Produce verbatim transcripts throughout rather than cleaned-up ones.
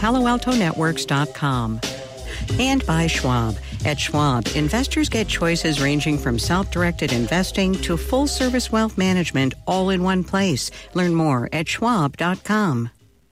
palo alto networks dot com. And by Schwab. At Schwab, investors get choices ranging from self-directed investing to full-service wealth management all in one place. Learn more at schwab dot com.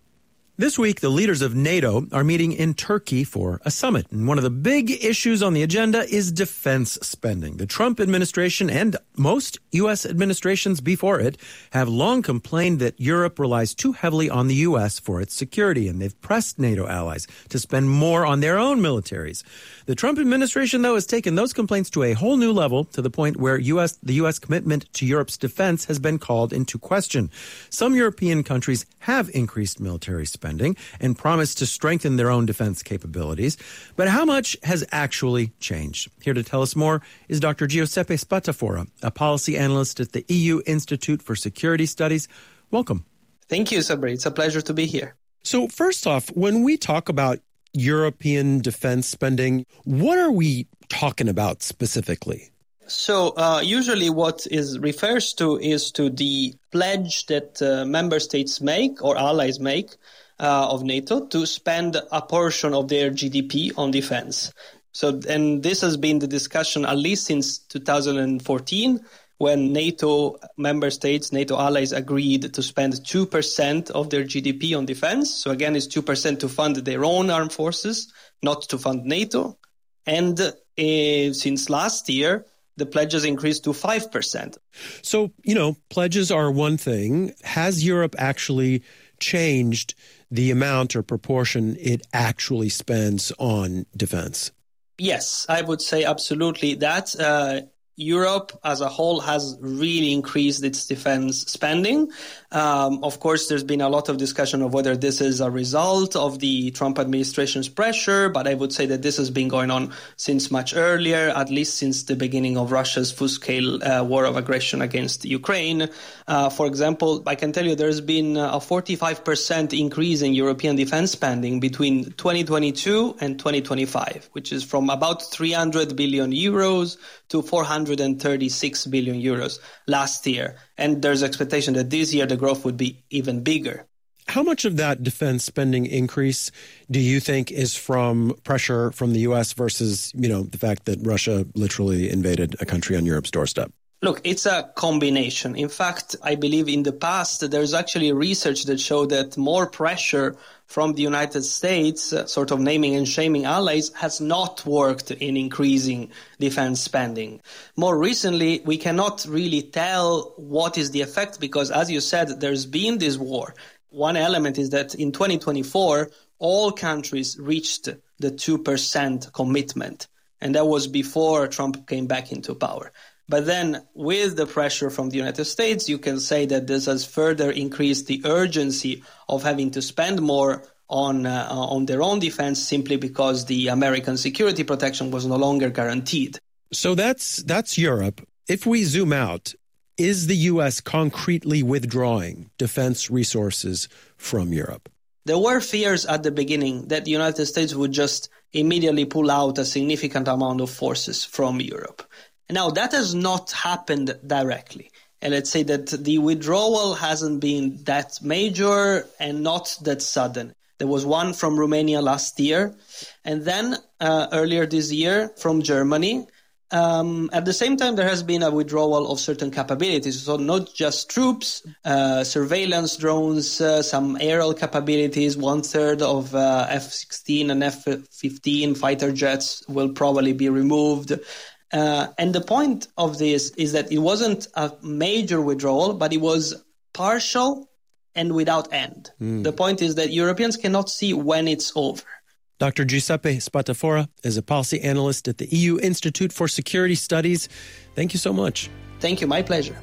This week, the leaders of NATO are meeting in Turkey for a summit. And one of the big issues on the agenda is defense spending. The Trump administration and most U S administrations before it have long complained that Europe relies too heavily on the U S for its security, and they've pressed NATO allies to spend more on their own militaries. The Trump administration, though, has taken those complaints to a whole new level, to the point where U S the U S commitment to Europe's defense has been called into question. Some European countries have increased military spending and promised to strengthen their own defense capabilities. But how much has actually changed? Here to tell us more is Doctor Giuseppe Spatafora, a policy analyst at the E U Institute for Security Studies. Welcome. Thank you, Sabri. It's a pleasure to be here. So first off, when we talk about European defense spending, what are we talking about specifically? So uh, usually what is refers to is to the pledge that uh, member states make or allies make uh, of NATO to spend a portion of their G D P on defense. So, and this has been the discussion at least since two thousand fourteen, when NATO member states, NATO allies agreed to spend two percent of their G D P on defense. So again, it's two percent to fund their own armed forces, not to fund NATO. And uh, since last year, the pledges increased to five percent. So, you know, pledges are one thing. Has Europe actually changed the amount or proportion it actually spends on defense? Yes, I would say absolutely that. Uh, Europe as a whole has really increased its defense spending. Um, of course, there's been a lot of discussion of whether this is a result of the Trump administration's pressure, but I would say that this has been going on since much earlier, at least since the beginning of Russia's full-scale uh, war of aggression against Ukraine. Uh, for example, I can tell you there's been a forty-five percent increase in European defense spending between twenty twenty-two and twenty twenty-five, which is from about three hundred billion euros to four hundred thirty-six billion euros last year. And there's expectation that this year the growth would be even bigger. How much of that defense spending increase do you think is from pressure from the U S versus, you know, the fact that Russia literally invaded a country on Europe's doorstep? Look, it's a combination. In fact, I believe in the past, there's actually research that showed that more pressure from the United States, uh, sort of naming and shaming allies, has not worked in increasing defense spending. More recently, we cannot really tell what is the effect because, as you said, there's been this war. One element is that in twenty twenty-four, all countries reached the two percent commitment, and that was before Trump came back into power. But then with the pressure from the United States, you can say that this has further increased the urgency of having to spend more on uh, on their own defense simply because the American security protection was no longer guaranteed. So that's that's Europe. If we zoom out, is the U S concretely withdrawing defense resources from Europe? There were fears at the beginning that the United States would just immediately pull out a significant amount of forces from Europe. Now, that has not happened directly. And let's say that the withdrawal hasn't been that major and not that sudden. There was one from Romania last year, and then uh, earlier this year from Germany. Um, at the same time, there has been a withdrawal of certain capabilities. So not just troops, uh, surveillance drones, uh, some aerial capabilities, one third of uh, F sixteen and F fifteen fighter jets will probably be removed. Uh, and the point of this is that it wasn't a major withdrawal, but it was partial and without end. Mm. The point is that Europeans cannot see when it's over. Doctor Giuseppe Spatafora is a policy analyst at the E U Institute for Security Studies. Thank you so much. Thank you. My pleasure.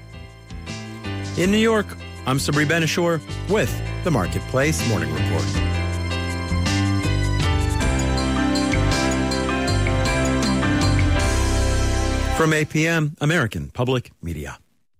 In New York, I'm Sabri Ben-Achour with the Marketplace Morning Report. From A P M, American Public Media.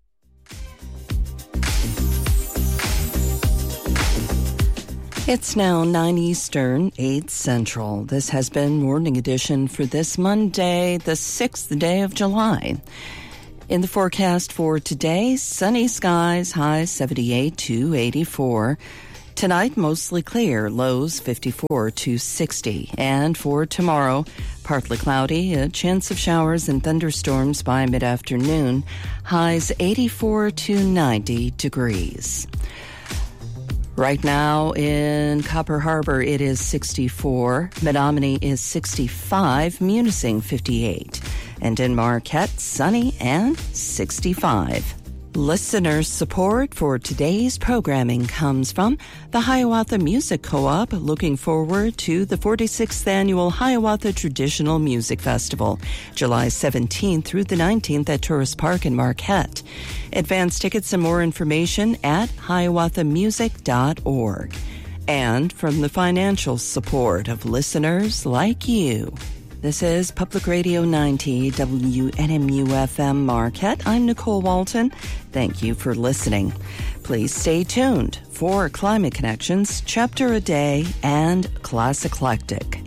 It's now nine Eastern, eight Central. This has been Morning Edition for this Monday, the sixth day of July. In the forecast for today, sunny skies, high seventy-eight to eighty-four. Tonight, mostly clear, lows fifty-four to sixty. And for tomorrow, partly cloudy, a chance of showers and thunderstorms by mid-afternoon, highs eighty-four to ninety degrees. Right now in Copper Harbor, it is sixty-four. Menominee is sixty-five. Munising, fifty-eight. And in Marquette, sunny and sixty-five. Listener support for today's programming comes from the Hiawatha Music Co-op, looking forward to the forty-sixth Annual Hiawatha Traditional Music Festival, July seventeenth through the nineteenth at Tourist Park in Marquette. Advance tickets and more information at hiawatha music dot org. And from the financial support of listeners like you. This is Public Radio ninety W N M U F M Marquette. I'm Nicole Walton. Thank you for listening. Please stay tuned for Climate Connections, Chapter a Day, and Class Eclectic.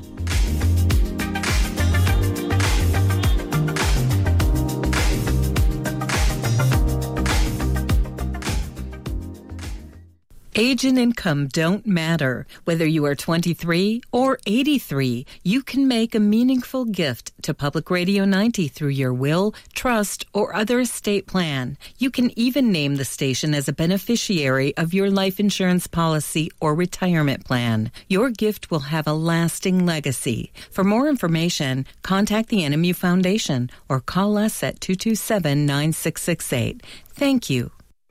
Age and income don't matter. Whether you are twenty-three or eighty-three, you can make a meaningful gift to Public Radio ninety through your will, trust, or other estate plan. You can even name the station as a beneficiary of your life insurance policy or retirement plan. Your gift will have a lasting legacy. For more information, contact the N M U Foundation or call us at two two seven, nine six six eight. Thank you.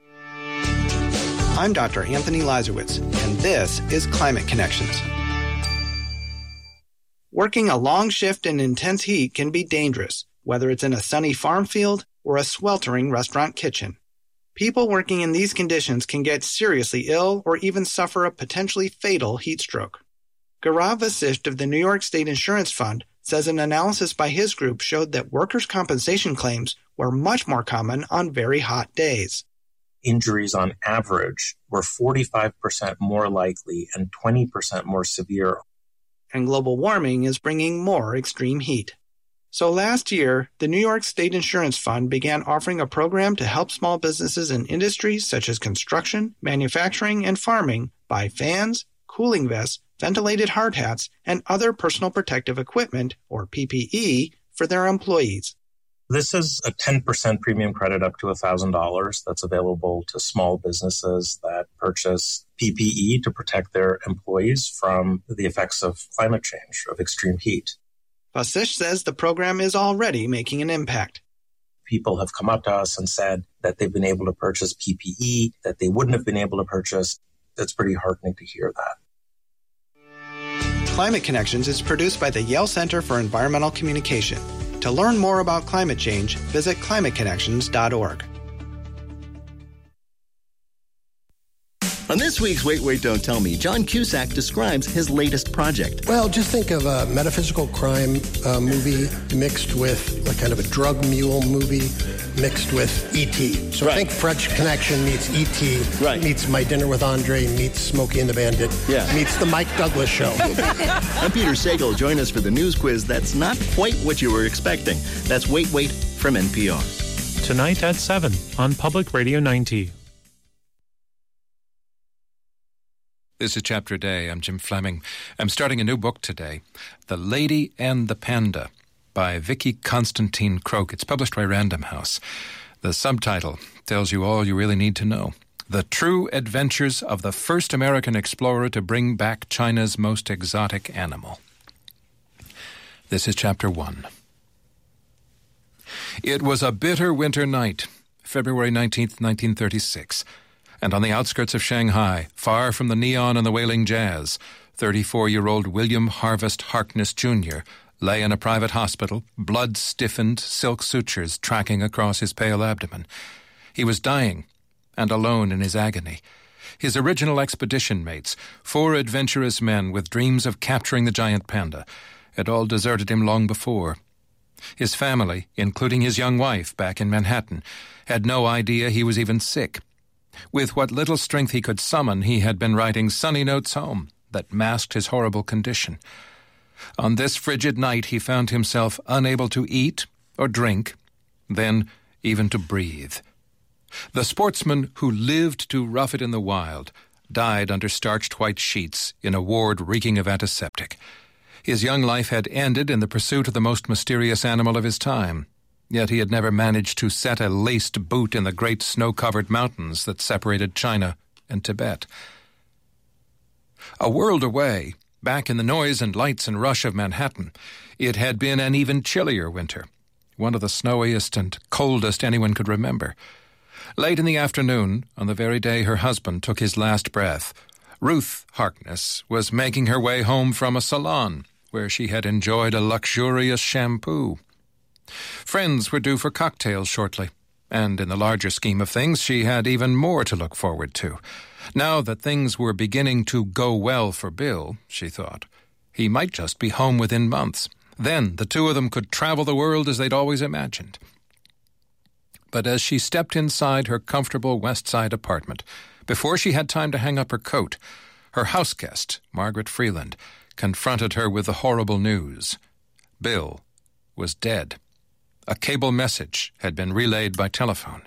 I'm Doctor Anthony Lazarowitz, and this is Climate Connections. Working a long shift in intense heat can be dangerous, whether it's in a sunny farm field or a sweltering restaurant kitchen. People working in these conditions can get seriously ill or even suffer a potentially fatal heat stroke. Gaurav Vasisht of the New York State Insurance Fund says an analysis by his group showed that workers' compensation claims were much more common on very hot days. Injuries on average were forty-five percent more likely and twenty percent more severe. And global warming is bringing more extreme heat. So last year, the New York State Insurance Fund began offering a program to help small businesses in industries such as construction, manufacturing, and farming buy fans, cooling vests, ventilated hard hats, and other personal protective equipment, or P P E, for their employees. This is a ten percent premium credit up to one thousand dollars that's available to small businesses that purchase P P E to protect their employees from the effects of climate change, of extreme heat. Vasisht says the program is already making an impact. People have come up to us and said that they've been able to purchase P P E that they wouldn't have been able to purchase. It's pretty heartening to hear that. Climate Connections is produced by the Yale Center for Environmental Communication. To learn more about climate change, visit climate connections dot org. On this week's Wait, Wait, Don't Tell Me, John Cusack describes his latest project. Well, just think of a metaphysical crime uh, movie mixed with a kind of a drug mule movie mixed with E T So right. think French Connection meets E T Right. meets My Dinner with Andre, meets Smokey and the Bandit, Yeah. meets The Mike Douglas Show. I'm Peter Sagal. Join us for the news quiz that's not quite what you were expecting. That's Wait, Wait from N P R. Tonight at seven on Public Radio ninety. This is Chapter a Day. I'm Jim Fleming. I'm starting a new book today, The Lady and the Panda, by Vicky Constantine Croak. It's published by Random House. The subtitle tells you all you really need to know. The True Adventures of the First American Explorer to Bring Back China's Most Exotic Animal. This is Chapter one. It was a bitter winter night, February nineteenth, nineteen thirty-six. And on the outskirts of Shanghai, far from the neon and the wailing jazz, thirty-four-year-old William Harvest Harkness Junior lay in a private hospital, blood-stiffened, silk sutures tracking across his pale abdomen. He was dying, and alone in his agony. His original expedition mates, four adventurous men with dreams of capturing the giant panda, had all deserted him long before. His family, including his young wife back in Manhattan, had no idea he was even sick. With what little strength he could summon, he had been writing sunny notes home that masked his horrible condition. On this frigid night, he found himself unable to eat or drink, then even to breathe. The sportsman who lived to rough it in the wild died under starched white sheets in a ward reeking of antiseptic. His young life had ended in the pursuit of the most mysterious animal of his time, yet he had never managed to set a laced boot in the great snow-covered mountains that separated China and Tibet. A world away, back in the noise and lights and rush of Manhattan, it had been an even chillier winter, one of the snowiest and coldest anyone could remember. Late in the afternoon, on the very day her husband took his last breath, Ruth Harkness was making her way home from a salon where she had enjoyed a luxurious shampoo. Friends were due for cocktails shortly, and in the larger scheme of things, she had even more to look forward to. Now that things were beginning to go well for Bill, she thought, he might just be home within months. Then the two of them could travel the world as they'd always imagined. But as she stepped inside her comfortable West Side apartment, before she had time to hang up her coat, her house guest, Margaret Freeland, confronted her with the horrible news. Bill was dead. A cable message had been relayed by telephone.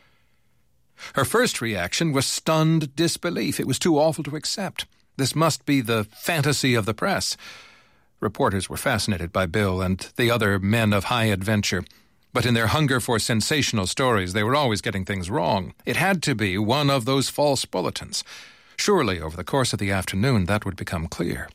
Her first reaction was stunned disbelief. It was too awful to accept. This must be the fantasy of the press. Reporters were fascinated by Bill and the other men of high adventure, but in their hunger for sensational stories, they were always getting things wrong. It had to be one of those false bulletins. Surely, over the course of the afternoon, that would become clear.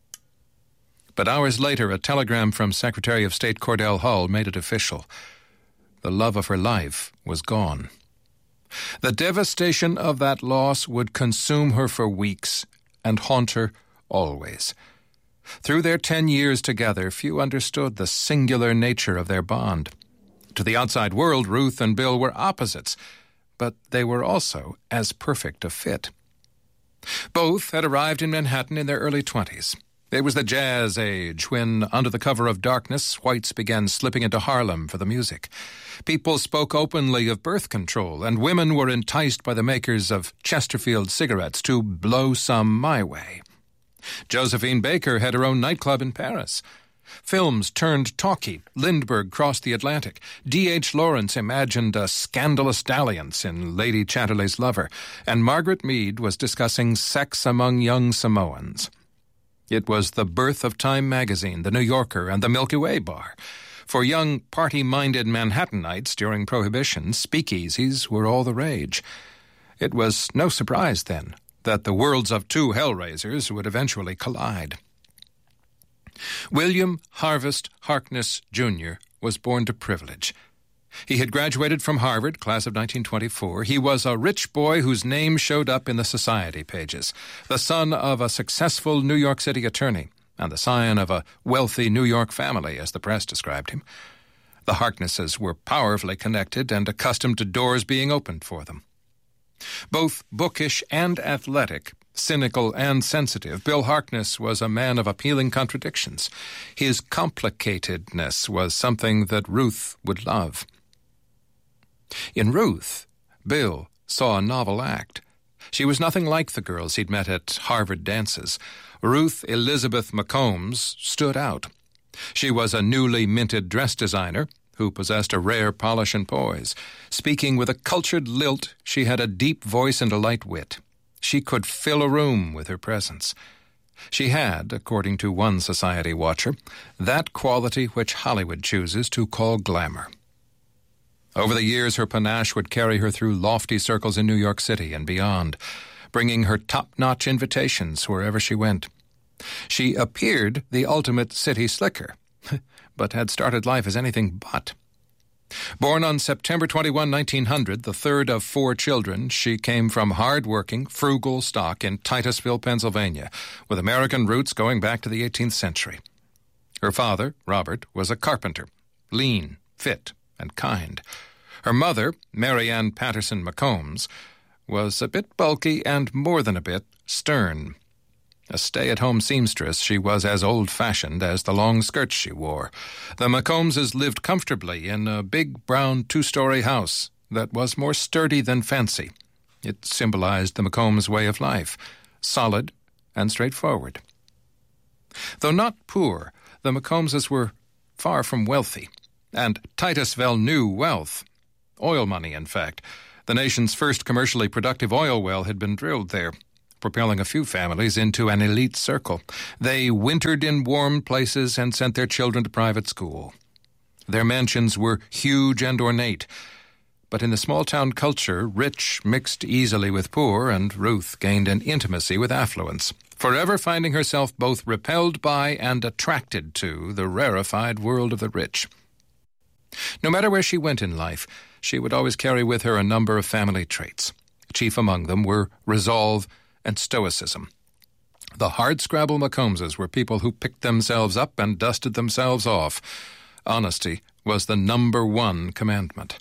But hours later, a telegram from Secretary of State Cordell Hull made it official. The love of her life was gone. The devastation of that loss would consume her for weeks and haunt her always. Through their ten years together, few understood the singular nature of their bond. To the outside world, Ruth and Bill were opposites, but they were also as perfect a fit. Both had arrived in Manhattan in their early twenties. It was the jazz age, when, under the cover of darkness, whites began slipping into Harlem for the music. People spoke openly of birth control, and women were enticed by the makers of Chesterfield cigarettes to blow some my way. Josephine Baker had her own nightclub in Paris. Films turned talkie. Lindbergh crossed the Atlantic. D H Lawrence imagined a scandalous dalliance in Lady Chatterley's Lover, and Margaret Mead was discussing sex among young Samoans. It was the birth of Time magazine, the New Yorker, and the Milky Way bar. For young, party-minded Manhattanites during Prohibition, speakeasies were all the rage. It was no surprise, then, that the worlds of two hellraisers would eventually collide. William Harvest Harkness, Junior was born to privilege. He had graduated from Harvard, class of nineteen twenty-four. He was a rich boy whose name showed up in the society pages, the son of a successful New York City attorney, and the scion of a wealthy New York family, as the press described him. The Harknesses were powerfully connected and accustomed to doors being opened for them. Both bookish and athletic, cynical and sensitive, Bill Harkness was a man of appealing contradictions. His complicatedness was something that Ruth would love. In Ruth, Bill saw a novel act. She was nothing like the girls he'd met at Harvard dances. Ruth Elizabeth McCombs stood out. She was a newly minted dress designer who possessed a rare polish and poise. Speaking with a cultured lilt, she had a deep voice and a light wit. She could fill a room with her presence. She had, according to one society watcher, that quality which Hollywood chooses to call glamour. Over the years, her panache would carry her through lofty circles in New York City and beyond, bringing her top-notch invitations wherever she went. She appeared the ultimate city slicker, but had started life as anything but. Born on September twenty-first, nineteen hundred, the third of four children, she came from hard-working, frugal stock in Titusville, Pennsylvania, with American roots going back to the eighteenth century. Her father, Robert, was a carpenter, lean, fit, and kind. Her mother, Mary Ann Patterson McCombs, was a bit bulky and more than a bit stern. A stay-at-home seamstress, she was as old-fashioned as the long skirts she wore. The McCombses lived comfortably in a big brown two-story house that was more sturdy than fancy. It symbolized the McCombs' way of life, solid and straightforward. Though not poor, the McCombses were far from wealthy, and Titusville knew wealth. Oil money, in fact. The nation's first commercially productive oil well had been drilled there. propelling a few families into an elite circle. They wintered in warm places and sent their children to private school. Their mansions were huge and ornate, but in the small-town culture, rich mixed easily with poor, and Ruth gained an intimacy with affluence, forever finding herself both repelled by and attracted to the rarefied world of the rich. No matter where she went in life, she would always carry with her a number of family traits. Chief among them were resolve and stoicism. The hardscrabble McCombses were people who picked themselves up and dusted themselves off. Honesty was the number one commandment.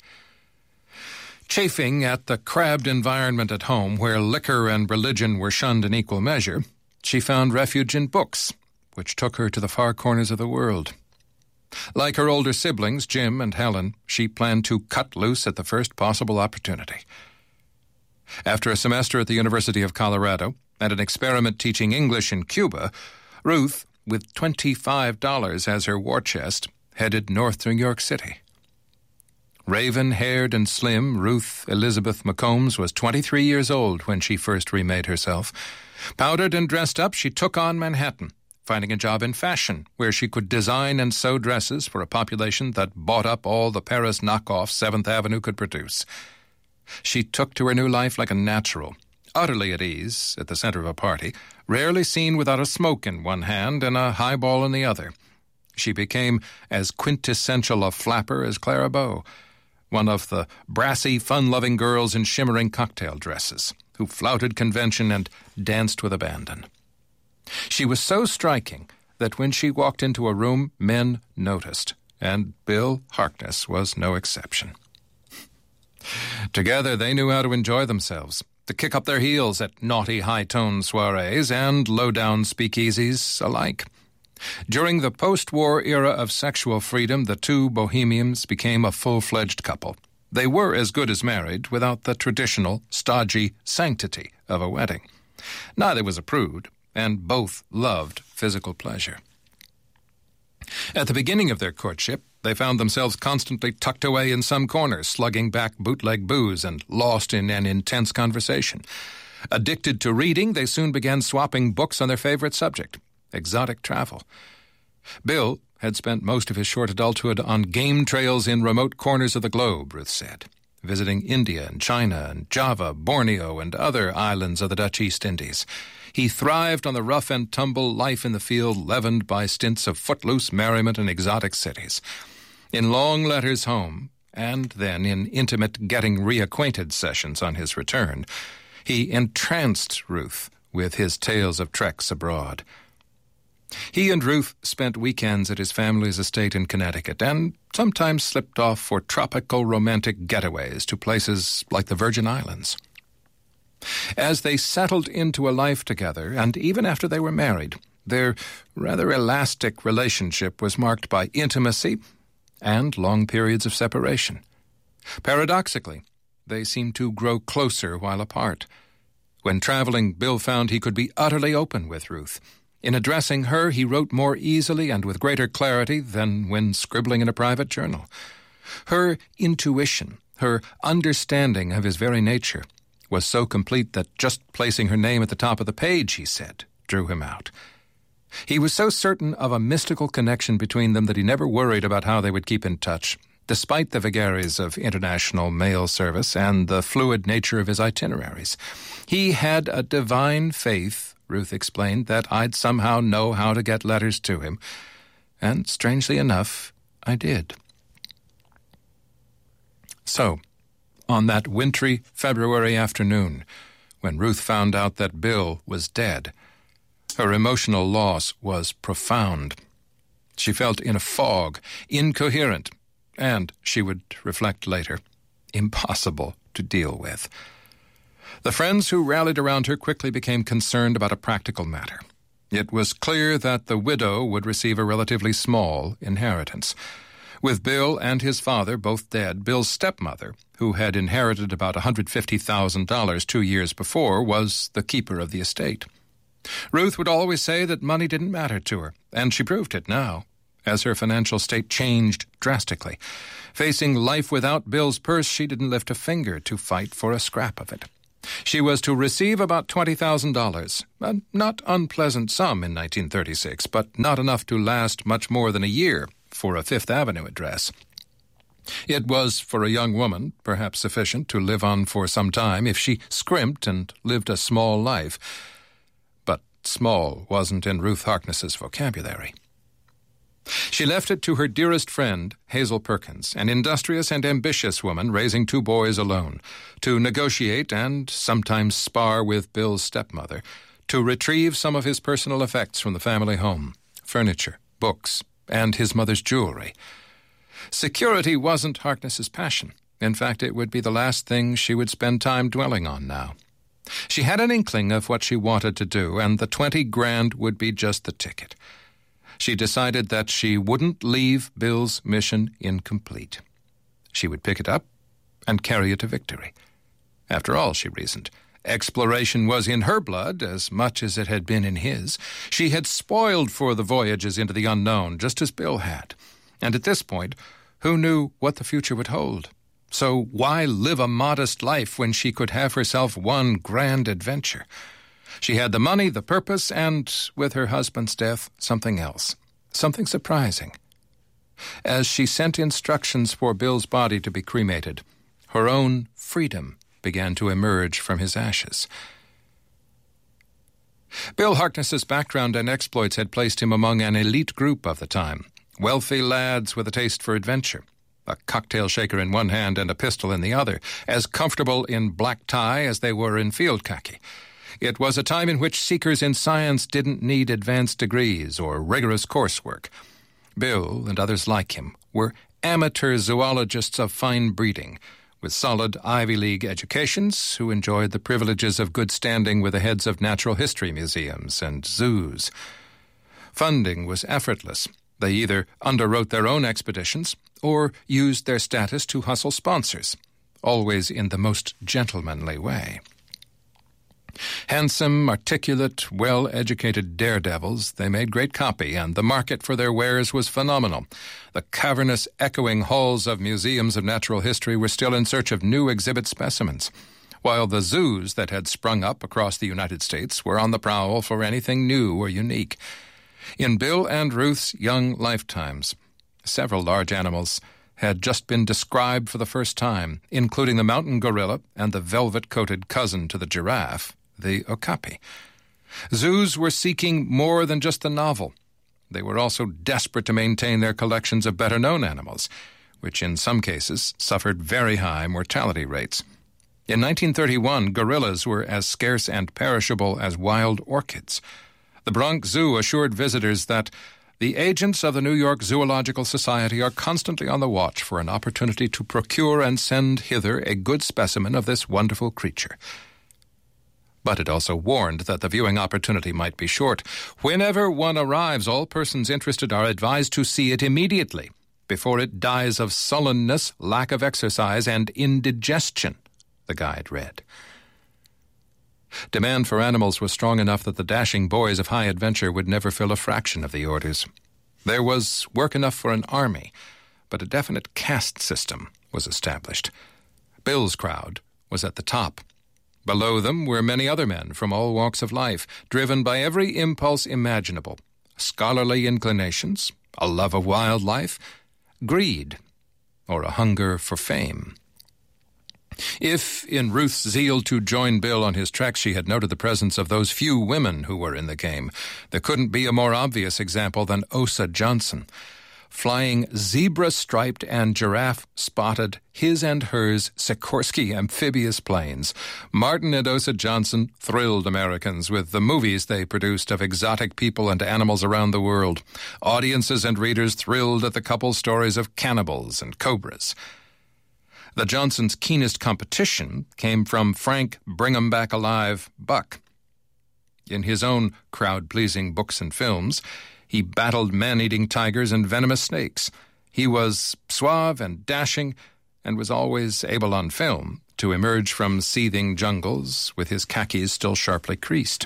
Chafing at the crabbed environment at home, where liquor and religion were shunned in equal measure, she found refuge in books, which took her to the far corners of the world. Like her older siblings, Jim and Helen, she planned to cut loose at the first possible opportunity. After a semester at the University of Colorado and an experiment teaching English in Cuba, Ruth, with twenty-five dollars as her war chest, headed north to New York City. Raven-haired and slim, Ruth Elizabeth McCombs was twenty-three years old when she first remade herself. Powdered and dressed up, she took on Manhattan, finding a job in fashion, where she could design and sew dresses for a population that bought up all the Paris knockoffs Seventh Avenue could produce. She took to her new life like a natural, utterly at ease at the center of a party, rarely seen without a smoke in one hand and a highball in the other. She became as quintessential a flapper as Clara Bow, one of the brassy, fun-loving girls in shimmering cocktail dresses, who flouted convention and danced with abandon. She was so striking that when she walked into a room, men noticed, and Bill Harkness was no exception. Together they knew how to enjoy themselves, to kick up their heels at naughty high-toned soirees and low-down speakeasies alike. During the post-war era of sexual freedom, the two bohemians became a full-fledged couple. They were as good as married without the traditional, stodgy sanctity of a wedding. Neither was a prude, and both loved physical pleasure. At the beginning of their courtship, they found themselves constantly tucked away in some corner, slugging back bootleg booze and lost in an intense conversation. Addicted to reading, they soon began swapping books on their favorite subject, exotic travel. Bill had spent most of his short adulthood on game trails in remote corners of the globe, Ruth said, visiting India and China and Java, Borneo, and other islands of the Dutch East Indies. He thrived on the rough-and-tumble life in the field, leavened by stints of footloose merriment in exotic cities. In long letters home, and then in intimate getting-reacquainted sessions on his return, he entranced Ruth with his tales of treks abroad. He and Ruth spent weekends at his family's estate in Connecticut and sometimes slipped off for tropical romantic getaways to places like the Virgin Islands. As they settled into a life together, and even after they were married, their rather elastic relationship was marked by intimacy and long periods of separation. Paradoxically, they seemed to grow closer while apart. When traveling, Bill found he could be utterly open with Ruth. In addressing her, he wrote more easily and with greater clarity than when scribbling in a private journal. Her intuition, her understanding of his very nature, was so complete that just placing her name at the top of the page, he said, drew him out. He was so certain of a mystical connection between them that he never worried about how they would keep in touch, despite the vagaries of international mail service and the fluid nature of his itineraries. He had a divine faith, Ruth explained, that I'd somehow know how to get letters to him. And, strangely enough, I did. So, on that wintry February afternoon, when Ruth found out that Bill was dead, her emotional loss was profound. She felt in a fog, incoherent, and, she would reflect later, impossible to deal with. The friends who rallied around her quickly became concerned about a practical matter. It was clear that the widow would receive a relatively small inheritance. With Bill and his father both dead, Bill's stepmother, who had inherited about one hundred fifty thousand dollars two years before, was the keeper of the estate. Ruth would always say that money didn't matter to her, and she proved it now, as her financial state changed drastically. Facing life without Bill's purse, she didn't lift a finger to fight for a scrap of it. She was to receive about twenty thousand dollars, a not unpleasant sum in nineteen thirty-six, but not enough to last much more than a year for a Fifth Avenue address. It was, for a young woman, perhaps sufficient to live on for some time if she scrimped and lived a small life. But small wasn't in Ruth Harkness's vocabulary. She left it to her dearest friend, Hazel Perkins, an industrious and ambitious woman raising two boys alone, to negotiate and sometimes spar with Bill's stepmother, to retrieve some of his personal effects from the family home, furniture, books, and his mother's jewelry. Security wasn't Harkness's passion. In fact, it would be the last thing she would spend time dwelling on now. She had an inkling of what she wanted to do, and the twenty grand would be just the ticket. She decided that she wouldn't leave Bill's mission incomplete. She would pick it up and carry it to victory. After all, she reasoned, exploration was in her blood as much as it had been in his. She had spoiled for the voyages into the unknown, just as Bill had. And at this point, who knew what the future would hold? So why live a modest life when she could have herself one grand adventure? She had the money, the purpose, and, with her husband's death, something else, something surprising. As she sent instructions for Bill's body to be cremated, her own freedom began to emerge from his ashes. Bill Harkness's background and exploits had placed him among an elite group of the time, wealthy lads with a taste for adventure, a cocktail shaker in one hand and a pistol in the other, as comfortable in black tie as they were in field khaki. It was a time in which seekers in science didn't need advanced degrees or rigorous coursework. Bill, and others like him, were amateur zoologists of fine breeding, with solid Ivy League educations, who enjoyed the privileges of good standing with the heads of natural history museums and zoos. Funding was effortless. They either underwrote their own expeditions or used their status to hustle sponsors, always in the most gentlemanly way. Handsome, articulate, well-educated daredevils, they made great copy, and the market for their wares was phenomenal. The cavernous, echoing halls of museums of natural history were still in search of new exhibit specimens, while the zoos that had sprung up across the United States were on the prowl for anything new or unique. In Bill and Ruth's young lifetimes, several large animals had just been described for the first time, including the mountain gorilla and the velvet-coated cousin to the giraffe, the okapi. Zoos were seeking more than just the novel. They were also desperate to maintain their collections of better-known animals, which in some cases suffered very high mortality rates. In nineteen thirty-one, gorillas were as scarce and perishable as wild orchids. The Bronx Zoo assured visitors that the agents of the New York Zoological Society are constantly on the watch for an opportunity to procure and send hither a good specimen of this wonderful creature. But it also warned that the viewing opportunity might be short. Whenever one arrives, all persons interested are advised to see it immediately, before it dies of sullenness, lack of exercise, and indigestion, the guide read. Demand for animals was strong enough that the dashing boys of high adventure would never fill a fraction of the orders. There was work enough for an army, but a definite caste system was established. Bill's crowd was at the top. Below them were many other men from all walks of life, driven by every impulse imaginable: scholarly inclinations, a love of wildlife, greed, or a hunger for fame. If, in Ruth's zeal to join Bill on his tracks, she had noted the presence of those few women who were in the game, there couldn't be a more obvious example than Osa Johnson. Flying zebra-striped and giraffe-spotted his and hers Sikorsky amphibious planes, Martin and Osa Johnson thrilled Americans with the movies they produced of exotic people and animals around the world. Audiences and readers thrilled at the couple's stories of cannibals and cobras. The Johnsons' keenest competition came from Frank Bring-em-back-alive Buck. In his own crowd-pleasing books and films, he battled man-eating tigers and venomous snakes. He was suave and dashing, and was always able on film to emerge from seething jungles with his khakis still sharply creased.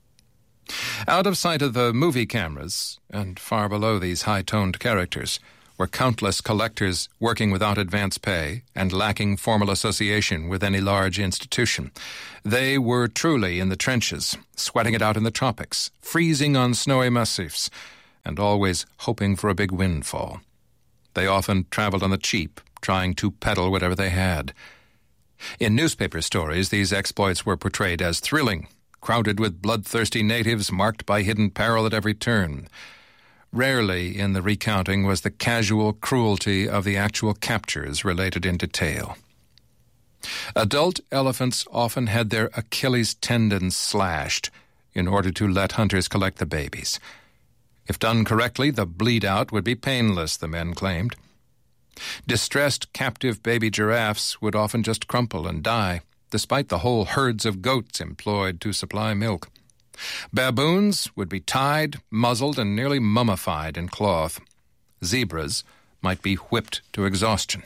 Out of sight of the movie cameras, and far below these high-toned characters, were countless collectors working without advance pay and lacking formal association with any large institution. They were truly in the trenches, sweating it out in the tropics, freezing on snowy massifs, and always hoping for a big windfall. They often traveled on the cheap, trying to peddle whatever they had. In newspaper stories, these exploits were portrayed as thrilling, crowded with bloodthirsty natives marked by hidden peril at every turn. Rarely in the recounting was the casual cruelty of the actual captures related in detail. Adult elephants often had their Achilles tendons slashed in order to let hunters collect the babies. If done correctly, the bleed-out would be painless, the men claimed. Distressed captive baby giraffes would often just crumple and die, despite the whole herds of goats employed to supply milk. Baboons would be tied, muzzled, and nearly mummified in cloth. Zebras might be whipped to exhaustion.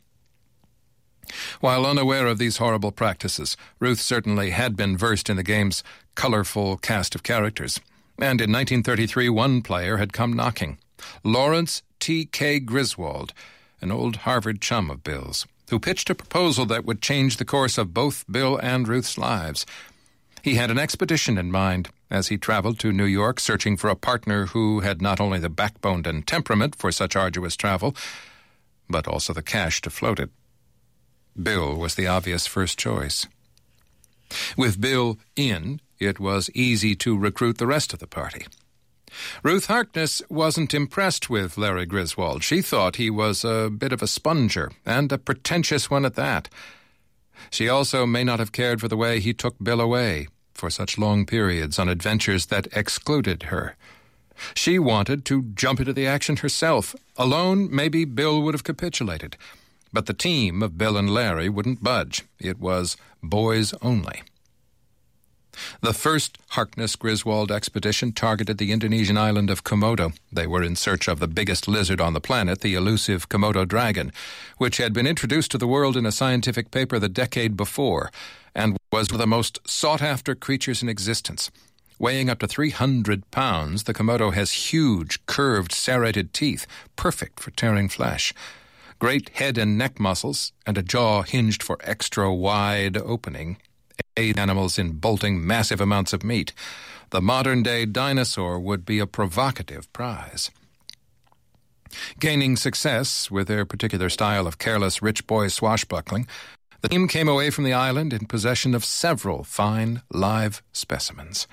While unaware of these horrible practices, Ruth certainly had been versed in the game's colorful cast of characters. And in nineteen thirty-three, one player had come knocking. Lawrence T K Griswold, an old Harvard chum of Bill's, who pitched a proposal that would change the course of both Bill and Ruth's lives. He had an expedition in mind as he traveled to New York, searching for a partner who had not only the backbone and temperament for such arduous travel, but also the cash to float it. Bill was the obvious first choice. With Bill in, it was easy to recruit the rest of the party. Ruth Harkness wasn't impressed with Larry Griswold. She thought he was a bit of a sponger, and a pretentious one at that. She also may not have cared for the way he took Bill away for such long periods on adventures that excluded her. She wanted to jump into the action herself. Alone, maybe Bill would have capitulated. But the team of Bill and Larry wouldn't budge. It was boys only. The first Harkness-Griswold expedition targeted the Indonesian island of Komodo. They were in search of the biggest lizard on the planet, the elusive Komodo dragon, which had been introduced to the world in a scientific paper the decade before and was one of the most sought-after creatures in existence. Weighing up to three hundred pounds, the Komodo has huge, curved, serrated teeth, perfect for tearing flesh, great head and neck muscles, and a jaw hinged for extra wide opening, aid animals in bolting massive amounts of meat. The modern-day dinosaur would be a provocative prize. Gaining success with their particular style of careless rich boy swashbuckling, the team came away from the island in possession of several fine, live specimens.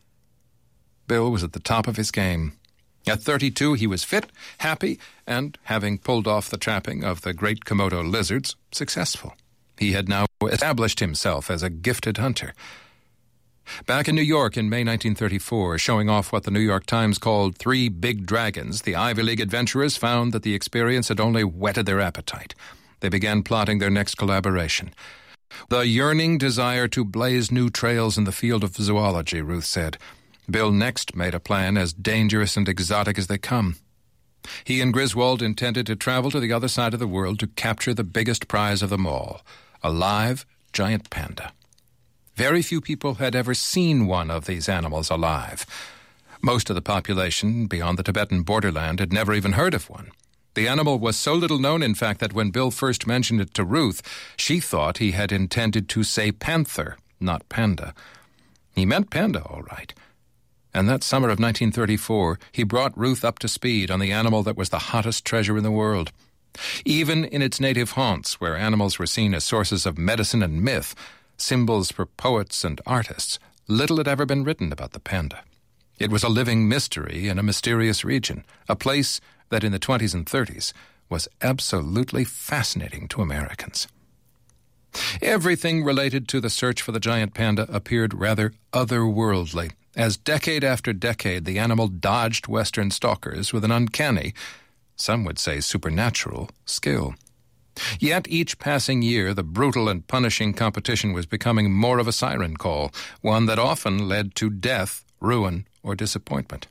Bill was at the top of his game. At thirty-two, he was fit, happy, and, having pulled off the trapping of the great Komodo lizards, successful. He had now established himself as a gifted hunter. Back in New York in May nineteen thirty-four, showing off what the New York Times called three big dragons, the Ivy League adventurers found that the experience had only whetted their appetite. They began plotting their next collaboration. The yearning desire to blaze new trails in the field of zoology, Ruth said. Bill next made a plan as dangerous and exotic as they come. He and Griswold intended to travel to the other side of the world to capture the biggest prize of them all, a live giant panda. Very few people had ever seen one of these animals alive. Most of the population beyond the Tibetan borderland had never even heard of one. The animal was so little known, in fact, that when Bill first mentioned it to Ruth, she thought he had intended to say panther, not panda. He meant panda, all right. And that summer of nineteen thirty-four, he brought Ruth up to speed on the animal that was the hottest treasure in the world. Even in its native haunts, where animals were seen as sources of medicine and myth, symbols for poets and artists, little had ever been written about the panda. It was a living mystery in a mysterious region, a place that in the twenties and thirties was absolutely fascinating to Americans. Everything related to the search for the giant panda appeared rather otherworldly, as decade after decade the animal dodged Western stalkers with an uncanny, some would say supernatural, skill. Yet each passing year the brutal and punishing competition was becoming more of a siren call, one that often led to death, ruin, or disappointment.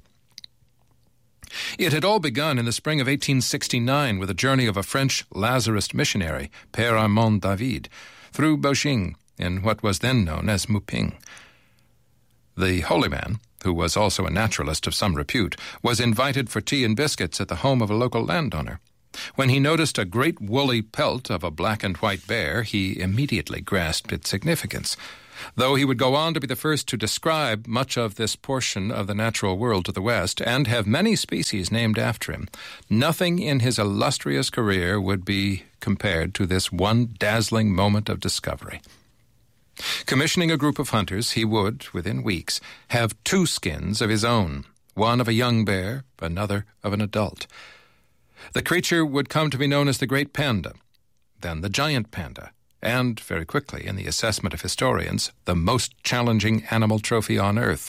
It had all begun in the spring of eighteen sixty-nine with a journey of a French Lazarist missionary, Père Armand David, through Boxing in what was then known as Muping. The holy man, who was also a naturalist of some repute, was invited for tea and biscuits at the home of a local landowner. When he noticed a great woolly pelt of a black and white bear, he immediately grasped its significance. Though he would go on to be the first to describe much of this portion of the natural world to the west and have many species named after him, nothing in his illustrious career would be compared to this one dazzling moment of discovery. Commissioning a group of hunters, he would, within weeks, have two skins of his own, one of a young bear, another of an adult. The creature would come to be known as the Great Panda, then the Giant Panda, and, very quickly, in the assessment of historians, the most challenging animal trophy on Earth.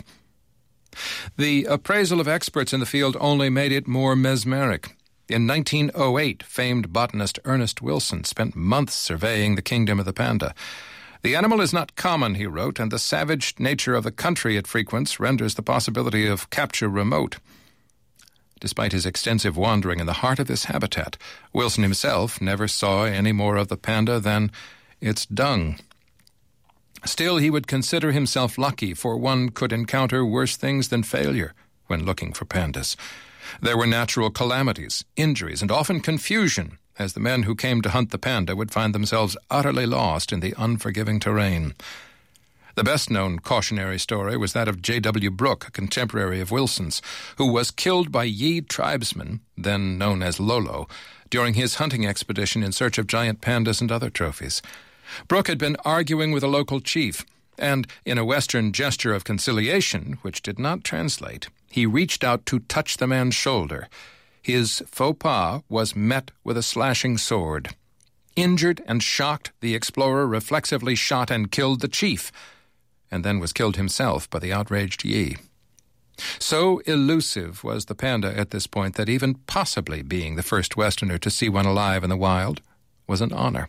The appraisal of experts in the field only made it more mesmeric. In nineteen oh eight, famed botanist Ernest Wilson spent months surveying the kingdom of the panda. The animal is not common, he wrote, and the savage nature of the country it frequents renders the possibility of capture remote. Despite his extensive wandering in the heart of this habitat, Wilson himself never saw any more of the panda than its dung. Still, he would consider himself lucky, for one could encounter worse things than failure when looking for pandas. There were natural calamities, injuries, and often confusion, as the men who came to hunt the panda would find themselves utterly lost in the unforgiving terrain. The best-known cautionary story was that of J W Brooke, a contemporary of Wilson's, who was killed by Yi tribesmen, then known as Lolo, during his hunting expedition in search of giant pandas and other trophies. Brooke had been arguing with a local chief, and in a Western gesture of conciliation, which did not translate, he reached out to touch the man's shoulder. His faux pas was met with a slashing sword. Injured and shocked, the explorer reflexively shot and killed the chief, and then was killed himself by the outraged Yi. So elusive was the panda at this point that even possibly being the first Westerner to see one alive in the wild was an honor.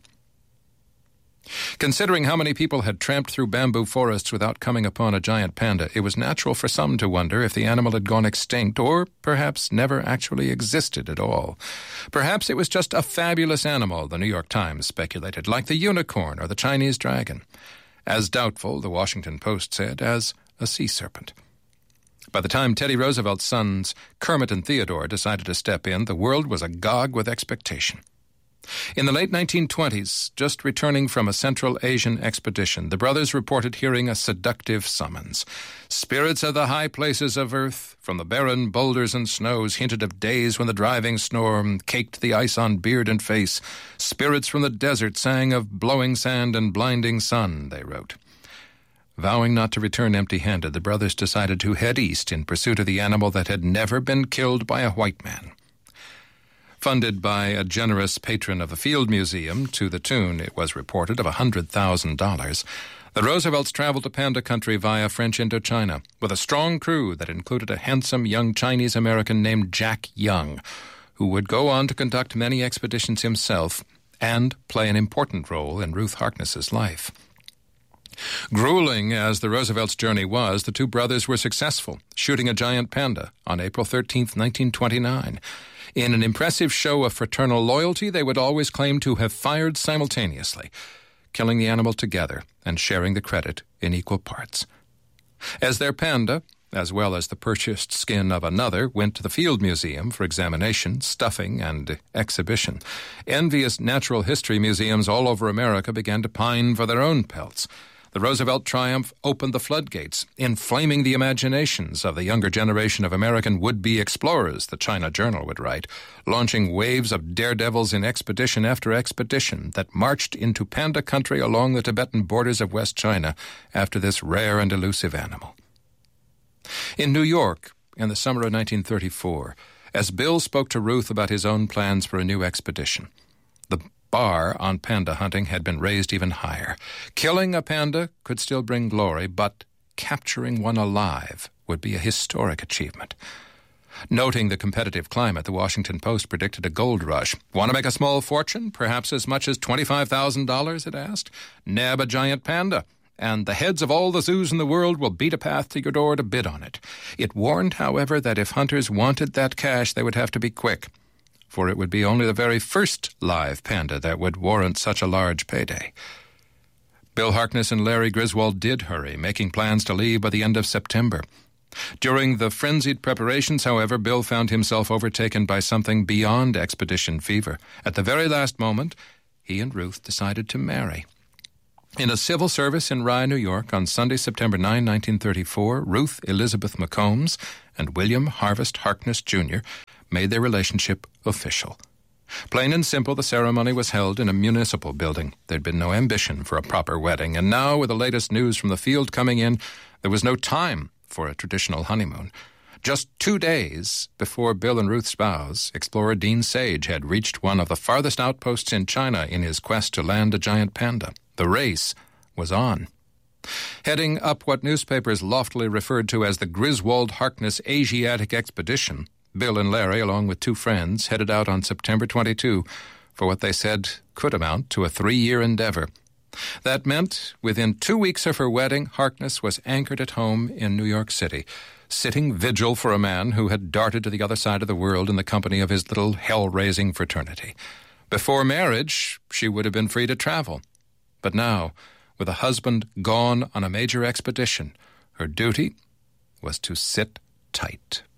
Considering how many people had tramped through bamboo forests without coming upon a giant panda, it was natural for some to wonder if the animal had gone extinct or perhaps never actually existed at all. Perhaps it was just a fabulous animal, the New York Times speculated, like the unicorn or the Chinese dragon. As doubtful, the Washington Post said, as a sea serpent. By the time Teddy Roosevelt's sons, Kermit and Theodore, decided to step in, the world was agog with expectation. In the late nineteen twenties, just returning from a Central Asian expedition, the brothers reported hearing a seductive summons. Spirits of the high places of earth, from the barren boulders and snows, hinted of days when the driving storm caked the ice on beard and face. Spirits from the desert sang of blowing sand and blinding sun, they wrote. Vowing not to return empty-handed, the brothers decided to head east in pursuit of the animal that had never been killed by a white man. Funded by a generous patron of the Field Museum to the tune, it was reported, of one hundred thousand dollars, the Roosevelts traveled to Panda Country via French Indochina with a strong crew that included a handsome young Chinese-American named Jack Young, who would go on to conduct many expeditions himself and play an important role in Ruth Harkness's life. Grueling as the Roosevelts' journey was, the two brothers were successful, shooting a giant panda on April thirteenth, nineteen twenty-nine. In an impressive show of fraternal loyalty, they would always claim to have fired simultaneously, killing the animal together and sharing the credit in equal parts. As their panda, as well as the purchased skin of another, went to the Field Museum for examination, stuffing, and exhibition, envious natural history museums all over America began to pine for their own pelts. The Roosevelt triumph opened the floodgates, inflaming the imaginations of the younger generation of American would-be explorers, the China Journal would write, launching waves of daredevils in expedition after expedition that marched into Panda Country along the Tibetan borders of West China after this rare and elusive animal. In New York, in the summer of nineteen thirty-four, as Bill spoke to Ruth about his own plans for a new expedition, the bar on panda hunting had been raised even higher. Killing a panda could still bring glory, but capturing one alive would be a historic achievement. Noting the competitive climate, the Washington Post predicted a gold rush. Want to make a small fortune, perhaps as much as twenty-five thousand dollars, it asked? Nab a giant panda, and the heads of all the zoos in the world will beat a path to your door to bid on it. It warned, however, that if hunters wanted that cash, they would have to be quick, for it would be only the very first live panda that would warrant such a large payday. Bill Harkness and Larry Griswold did hurry, making plans to leave by the end of September. During the frenzied preparations, however, Bill found himself overtaken by something beyond expedition fever. At the very last moment, he and Ruth decided to marry. In a civil service in Rye, New York, on Sunday, September ninth, nineteen thirty-four, Ruth Elizabeth McCombs and William Harvest Harkness, Junior made their relationship official. Plain and simple, the ceremony was held in a municipal building. There'd been no ambition for a proper wedding, and now, with the latest news from the field coming in, there was no time for a traditional honeymoon. Just two days before Bill and Ruth's vows, explorer Dean Sage had reached one of the farthest outposts in China in his quest to land a giant panda. The race was on. Heading up what newspapers loftily referred to as the Griswold Harkness Asiatic Expedition, Bill and Larry, along with two friends, headed out on September twenty-second for what they said could amount to a three-year endeavor. That meant, within two weeks of her wedding, Harkness was anchored at home in New York City, sitting vigil for a man who had darted to the other side of the world in the company of his little hell-raising fraternity. Before marriage, she would have been free to travel. But now, with a husband gone on a major expedition, her duty was to sit tight.